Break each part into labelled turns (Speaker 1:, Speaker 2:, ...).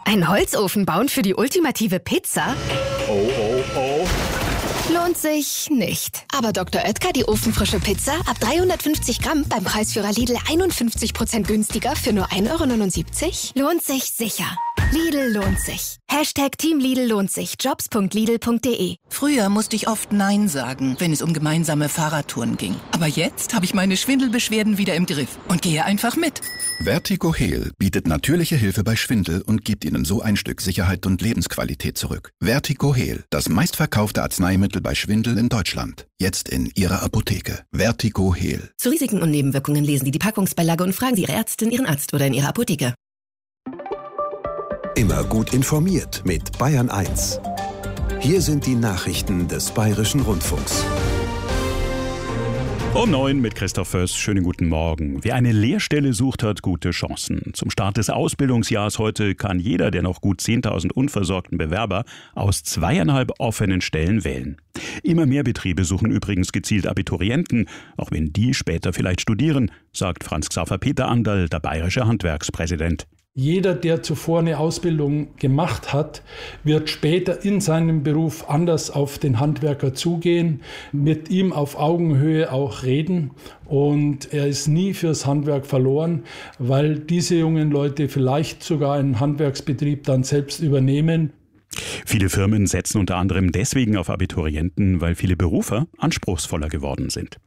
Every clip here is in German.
Speaker 1: Ein Holzofen bauen für die ultimative Pizza?
Speaker 2: Oh, oh, oh.
Speaker 1: Lohnt sich nicht. Aber Dr. Oetker, die ofenfrische Pizza, ab 350 Gramm beim Preisführer Lidl 51% günstiger für nur 1,79 €? Lohnt sich sicher. Lidl lohnt sich. Team Lidl lohnt sich. Jobs.lidl.de.
Speaker 3: Früher musste ich oft Nein sagen, wenn es um gemeinsame Fahrradtouren ging. Aber jetzt habe ich meine Schwindelbeschwerden wieder im Griff und gehe einfach mit.
Speaker 4: Vertigo Heal bietet natürliche Hilfe bei Schwindel und gibt Ihnen so ein Stück Sicherheit und Lebensqualität zurück. Vertigo Heal, das meistverkaufte Arzneimittel bei Schwindel in Deutschland. Jetzt in Ihrer Apotheke. Vertigo Heal.
Speaker 5: Zu Risiken und Nebenwirkungen lesen Sie die Packungsbeilage und fragen Sie Ihre Ärztin, Ihren Arzt oder in Ihrer Apotheke.
Speaker 6: Immer gut informiert mit Bayern 1. Hier sind die Nachrichten des Bayerischen Rundfunks.
Speaker 2: Um 9 mit Christoph Föß. Schönen guten Morgen. Wer eine Lehrstelle sucht, hat gute Chancen. Zum Start des Ausbildungsjahres heute kann jeder der noch gut 10.000 unversorgten Bewerber aus 2,5 offenen Stellen wählen. Immer mehr Betriebe suchen übrigens gezielt Abiturienten, auch wenn die später vielleicht studieren, sagt Franz-Xaver Peter Anderl, der bayerische Handwerkspräsident.
Speaker 7: Jeder, der zuvor eine Ausbildung gemacht hat, wird später in seinem Beruf anders auf den Handwerker zugehen, mit ihm auf Augenhöhe auch reden. Und er ist nie fürs Handwerk verloren, weil diese jungen Leute vielleicht sogar einen Handwerksbetrieb dann selbst übernehmen.
Speaker 2: Viele Firmen setzen unter anderem deswegen auf Abiturienten, weil viele Berufe anspruchsvoller geworden sind.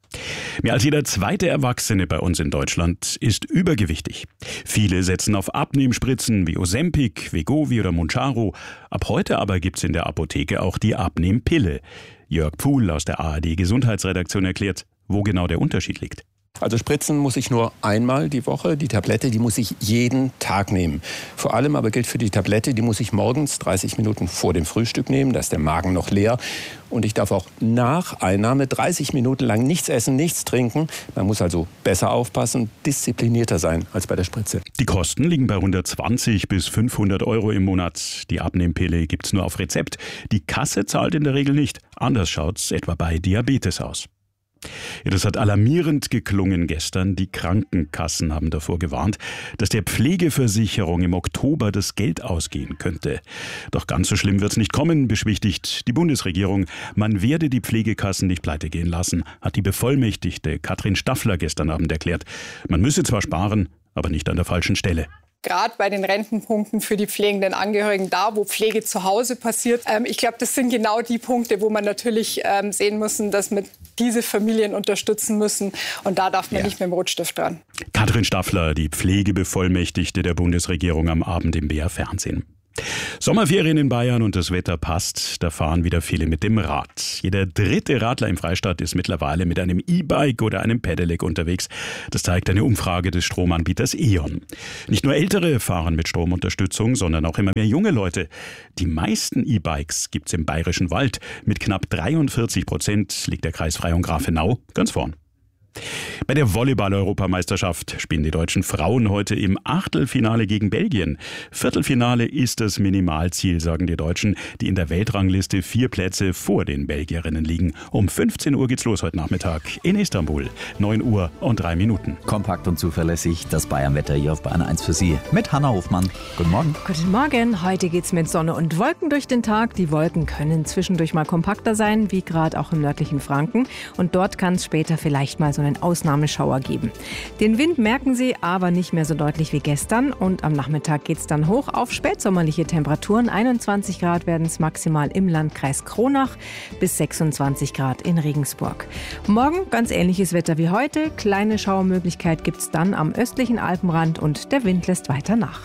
Speaker 2: Mehr als jeder zweite Erwachsene bei uns in Deutschland ist übergewichtig. Viele setzen auf Abnehmspritzen wie Ozempic, Wegovy oder Mounjaro. Ab heute aber gibt's in der Apotheke auch die Abnehmpille. Jörg Pfuhl aus der ARD Gesundheitsredaktion erklärt, wo genau der Unterschied liegt.
Speaker 8: Also spritzen muss ich nur einmal die Woche. Die Tablette, die muss ich jeden Tag nehmen. Vor allem aber gilt für die Tablette, die muss ich morgens 30 Minuten vor dem Frühstück nehmen. Da ist der Magen noch leer. Und ich darf auch nach Einnahme 30 Minuten lang nichts essen, nichts trinken. Man muss also besser aufpassen, disziplinierter sein als bei der Spritze.
Speaker 2: Die Kosten liegen bei 120 bis 500 € im Monat. Die Abnehmpille gibt's nur auf Rezept. Die Kasse zahlt in der Regel nicht. Anders schaut's etwa bei Diabetes aus. Ja, das hat alarmierend geklungen gestern. Die Krankenkassen haben davor gewarnt, dass der Pflegeversicherung im Oktober das Geld ausgehen könnte. Doch ganz so schlimm wird's nicht kommen, beschwichtigt die Bundesregierung. Man werde die Pflegekassen nicht pleite gehen lassen, hat die Bevollmächtigte Katrin Staffler gestern Abend erklärt. Man müsse zwar sparen, aber nicht an der falschen Stelle.
Speaker 9: Gerade bei den Rentenpunkten für die pflegenden Angehörigen, da wo Pflege zu Hause passiert. Ich glaube, das sind genau die Punkte, wo man natürlich sehen müssen, dass wir diese Familien unterstützen müssen. Und da darf man nicht mit dem Rotstift dran.
Speaker 2: Katrin Staffler, die Pflegebevollmächtigte der Bundesregierung am Abend im BR Fernsehen. Sommerferien in Bayern und das Wetter passt, da fahren wieder viele mit dem Rad. Jeder dritte Radler im Freistaat ist mittlerweile mit einem E-Bike oder einem Pedelec unterwegs. Das zeigt eine Umfrage des Stromanbieters E.ON. Nicht nur Ältere fahren mit Stromunterstützung, sondern auch immer mehr junge Leute. Die meisten E-Bikes gibt's im Bayerischen Wald. Mit knapp 43% liegt der Kreis Freyung Grafenau ganz vorn. Bei der Volleyball-Europameisterschaft spielen die deutschen Frauen heute im Achtelfinale gegen Belgien. Viertelfinale ist das Minimalziel, sagen die Deutschen, die in der Weltrangliste 4 Plätze vor den Belgierinnen liegen. Um 15 Uhr geht's los heute Nachmittag in Istanbul. 9 Uhr und 3 Minuten.
Speaker 10: Kompakt und zuverlässig das Bayernwetter hier auf Bayern 1 für Sie. Mit Hanna Hofmann. Guten Morgen.
Speaker 11: Guten Morgen. Heute geht's mit Sonne und Wolken durch den Tag. Die Wolken können zwischendurch mal kompakter sein, wie gerade auch im nördlichen Franken. Und dort kann es später vielleicht mal so einen Ausnahmeschauer geben. Den Wind merken Sie aber nicht mehr so deutlich wie gestern. Und am Nachmittag geht es dann hoch auf spätsommerliche Temperaturen. 21 Grad werden es maximal im Landkreis Kronach bis 26 Grad in Regensburg. Morgen ganz ähnliches Wetter wie heute. Kleine Schauermöglichkeit gibt es dann am östlichen Alpenrand und der Wind lässt weiter nach.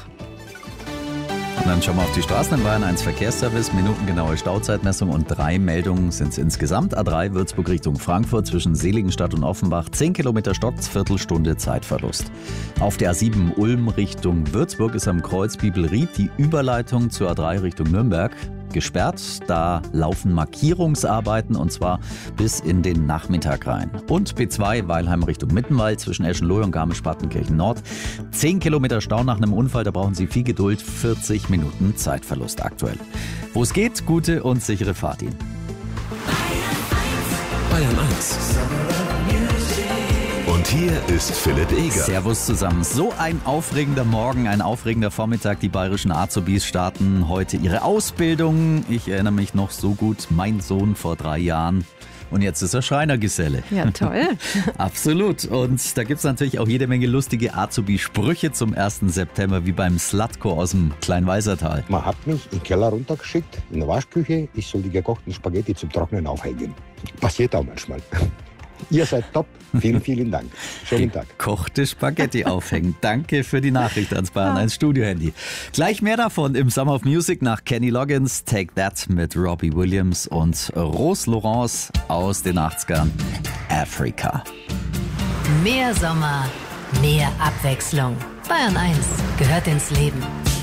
Speaker 10: Und dann schauen wir auf die Straßen in Bayern 1 Verkehrsservice, minutengenaue Stauzeitmessung und 3 Meldungen sind es insgesamt. A3 Würzburg Richtung Frankfurt zwischen Seligenstadt und Offenbach, 10 Kilometer stockt's, Viertelstunde Zeitverlust. Auf der A7 Ulm Richtung Würzburg ist am Kreuz Bibelried die Überleitung zur A3 Richtung Nürnberg gesperrt. Da laufen Markierungsarbeiten und zwar bis in den Nachmittag rein. Und B2 Weilheim Richtung Mittenwald zwischen Eschenlohe und Garmisch-Partenkirchen Nord. 10 Kilometer Stau nach einem Unfall, da brauchen Sie viel Geduld, 40 Minuten Zeitverlust aktuell. Wo es geht, gute und sichere Fahrt Ihnen.
Speaker 6: Bayern 1. Und
Speaker 12: Und hier ist Philipp Eger.
Speaker 10: Servus zusammen. So ein aufregender Morgen, ein aufregender Vormittag. Die bayerischen Azubis starten heute ihre Ausbildung. Ich erinnere mich noch so gut, mein Sohn vor 3 Jahren. Und jetzt ist er Schreinergeselle.
Speaker 11: Ja, toll.
Speaker 10: Absolut. Und da gibt es natürlich auch jede Menge lustige Azubi-Sprüche zum 1. September, wie beim Slatko aus dem Kleinweisertal.
Speaker 13: Man hat mich in den Keller runtergeschickt, in der Waschküche. Ich soll die gekochten Spaghetti zum Trocknen aufhängen. Passiert auch manchmal. Ihr seid top. Vielen, vielen Dank. Schönen Tag.
Speaker 10: Gekochte Spaghetti aufhängen. Danke für die Nachricht ans Bayern 1 Studio-Handy. Gleich mehr davon im Summer of Music nach Kenny Loggins, Take That mit Robbie Williams und Rose Laurence aus den 80ern, Africa.
Speaker 14: Mehr Sommer, mehr Abwechslung. Bayern 1 gehört ins Leben.